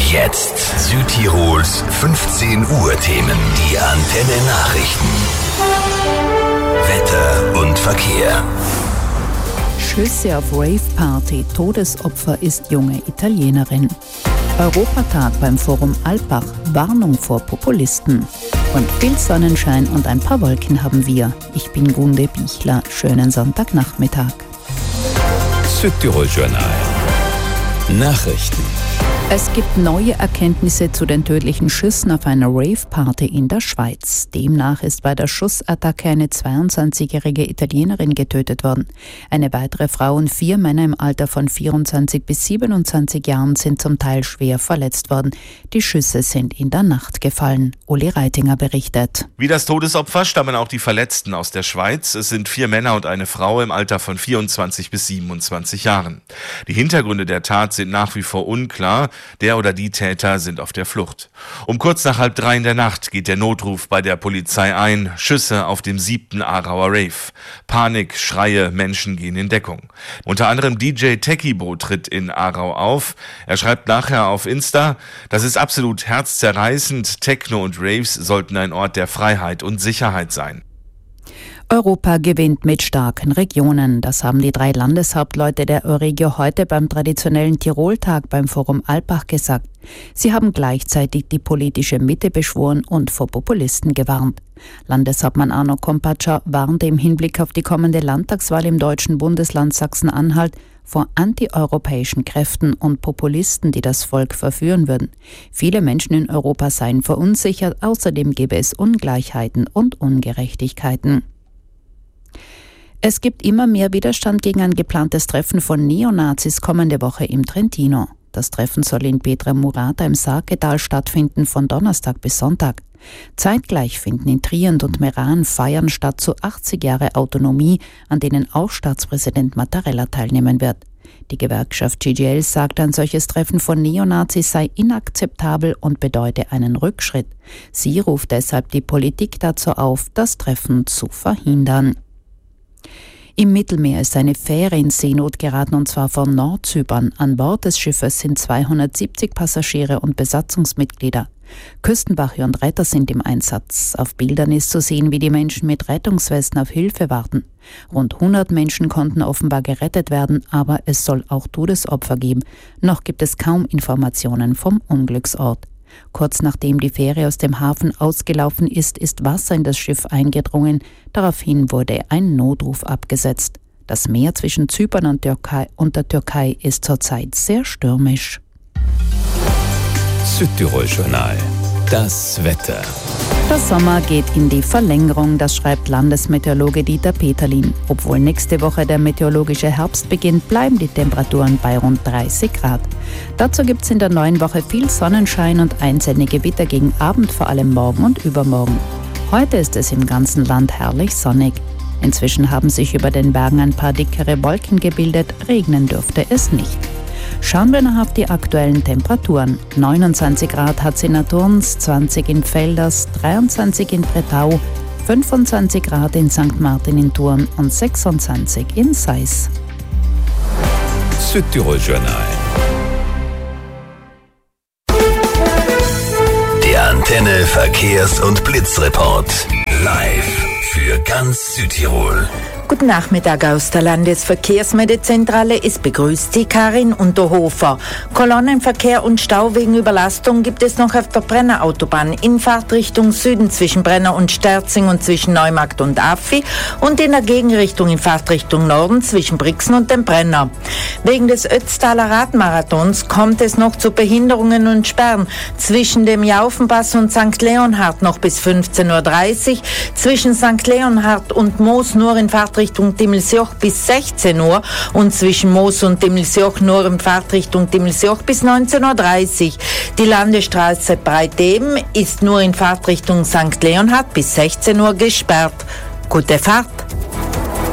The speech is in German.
Jetzt Südtirols 15 Uhr Themen. Die Antenne Nachrichten. Wetter und Verkehr. Schüsse auf Rave-Party. Todesopfer ist junge Italienerin. Europatag beim Forum Alpbach. Warnung vor Populisten. Und viel Sonnenschein und ein paar Wolken haben wir. Ich bin Gunde Bichler. Schönen Sonntagnachmittag. Südtirol Journal. Nachrichten. Es gibt neue Erkenntnisse zu den tödlichen Schüssen auf einer Rave-Party in der Schweiz. Demnach ist bei der Schussattacke eine 22-jährige Italienerin getötet worden. Eine weitere Frau und 4 Männer im Alter von 24 bis 27 Jahren sind zum Teil schwer verletzt worden. Die Schüsse sind in der Nacht gefallen. Uli Reitinger berichtet. Wie das Todesopfer stammen auch die Verletzten aus der Schweiz. Es sind 4 Männer und eine Frau im Alter von 24 bis 27 Jahren. Die Hintergründe der Tat sind nach wie vor unklar. Der oder die Täter sind auf der Flucht. Um kurz nach 2:30 in der Nacht geht der Notruf bei der Polizei ein. Schüsse auf dem 7. Aarauer Rave. Panik, Schreie, Menschen gehen in Deckung. Unter anderem DJ Techibo tritt in Aarau auf. Er schreibt nachher auf Insta: Das ist absolut herzzerreißend. Techno und Raves sollten ein Ort der Freiheit und Sicherheit sein. Europa gewinnt mit starken Regionen. Das haben die 3 Landeshauptleute der Euregio heute beim traditionellen Tiroltag beim Forum Alpbach gesagt. Sie haben gleichzeitig die politische Mitte beschworen und vor Populisten gewarnt. Landeshauptmann Arno Kompatscher warnte im Hinblick auf die kommende Landtagswahl im deutschen Bundesland Sachsen-Anhalt vor antieuropäischen Kräften und Populisten, die das Volk verführen würden. Viele Menschen in Europa seien verunsichert, außerdem gäbe es Ungleichheiten und Ungerechtigkeiten. Es gibt immer mehr Widerstand gegen ein geplantes Treffen von Neonazis kommende Woche im Trentino. Das Treffen soll in Petra Murata im Sarketal stattfinden von Donnerstag bis Sonntag. Zeitgleich finden in Trient und Meran Feiern statt zu 80 Jahre Autonomie, an denen auch Staatspräsident Mattarella teilnehmen wird. Die Gewerkschaft CGIL sagt, ein solches Treffen von Neonazis sei inakzeptabel und bedeute einen Rückschritt. Sie ruft deshalb die Politik dazu auf, das Treffen zu verhindern. Im Mittelmeer ist eine Fähre in Seenot geraten, und zwar von Nordzypern. An Bord des Schiffes sind 270 Passagiere und Besatzungsmitglieder. Küstenwache und Retter sind im Einsatz. Auf Bildern ist zu sehen, wie die Menschen mit Rettungswesten auf Hilfe warten. Rund 100 Menschen konnten offenbar gerettet werden, aber es soll auch Todesopfer geben. Noch gibt es kaum Informationen vom Unglücksort. Kurz nachdem die Fähre aus dem Hafen ausgelaufen ist, ist Wasser in das Schiff eingedrungen. Daraufhin wurde ein Notruf abgesetzt. Das Meer zwischen Zypern und der Türkei ist zurzeit sehr stürmisch. Südtirol Journal. Das Wetter. Der Sommer geht in die Verlängerung, das schreibt Landesmeteorologe Dieter Peterlin. Obwohl nächste Woche der meteorologische Herbst beginnt, bleiben die Temperaturen bei rund 30 Grad. Dazu gibt es in der neuen Woche viel Sonnenschein und einzelne Gewitter gegen Abend, vor allem morgen und übermorgen. Heute ist es im ganzen Land herrlich sonnig. Inzwischen haben sich über den Bergen ein paar dickere Wolken gebildet, regnen dürfte es nicht. Schauen wir noch auf die aktuellen Temperaturen. 29 Grad hat es in Naturns, 20 in Pfälders, 23 in Bretau, 25 Grad in St. Martin in Thurn und 26 in Seis. Südtirol Journal. Der Antenne Verkehrs- und Blitzreport. Live für ganz Südtirol. Guten Nachmittag aus der Landesverkehrsmeldezentrale. Es begrüßt Sie Karin Unterhofer. Kolonnenverkehr und Stau wegen Überlastung gibt es noch auf der Brenner Autobahn in Fahrtrichtung Süden zwischen Brenner und Sterzing und zwischen Neumarkt und Affi und in der Gegenrichtung in Fahrtrichtung Norden zwischen Brixen und dem Brenner. Wegen des Ötztaler Radmarathons kommt es noch zu Behinderungen und Sperren zwischen dem Jaufenpass und St. Leonhard noch bis 15:30 Uhr, zwischen St. Leonhard und Moos nur in Fahrtrichtung Dimmelsjoch bis 16 Uhr und zwischen Moos und Dimmelsjoch nur in Fahrtrichtung Dimmelsjoch bis 19:30 Uhr. Die Landesstraße Breiteben ist nur in Fahrtrichtung St. Leonhard bis 16 Uhr gesperrt. Gute Fahrt!